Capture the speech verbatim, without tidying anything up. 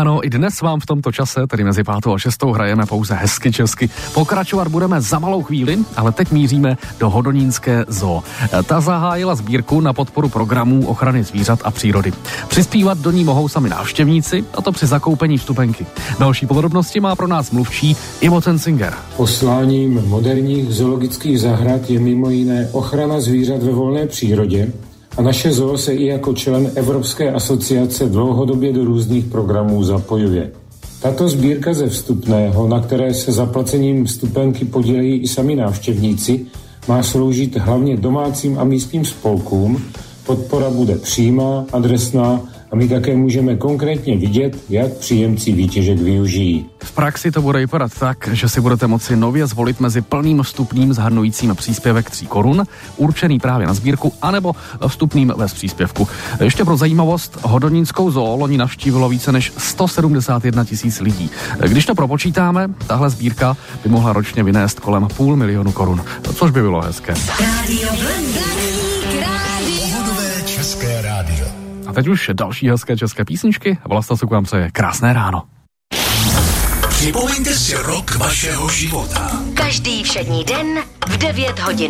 ráno. I dnes vám v tomto čase, tedy mezi pátou a šestou, hrajeme pouze hezky česky. Pokračovat budeme za malou chvíli, ale teď míříme do Hodonínské zoo. Ta zahájila sbírku na podporu programů ochrany zvířat a přírody. Přispívat do ní mohou sami návštěvníci, a to při zakoupení vstupenky. Další podrobnosti má pro nás mluvčí Ivo Cenzinger. Posláním moderních zoologických zahrad je mimo jiné ochrana zvířat ve volné přírodě, a naše zoo se i jako člen Evropské asociace dlouhodobě do různých programů zapojuje. Tato sbírka ze vstupného, na které se zaplacením vstupenky podílejí i sami návštěvníci, má sloužit hlavně domácím a místním spolkům. Podpora bude přímá, adresná a my také můžeme konkrétně vidět, jak příjemci výtěžek využijí. V praxi to bude vypadat tak, že si budete moci nově zvolit mezi plným vstupným zahrnujícím příspěvek tří korun, určený právě na sbírku, anebo vstupným bez příspěvku. Ještě pro zajímavost, Hodonínskou zoo loni navštívilo více než sto sedmdesát jedna tisíc lidí. Když to propočítáme, tahle sbírka by mohla ročně vynést kolem půl milionu korun, což by bylo hezké. Pohodové české rádio. A teď už další hezké české písničky. Vlasta Suku vám přeje krásné ráno. Připomeňte si rok vašeho života. Každý všední den v devět hodin.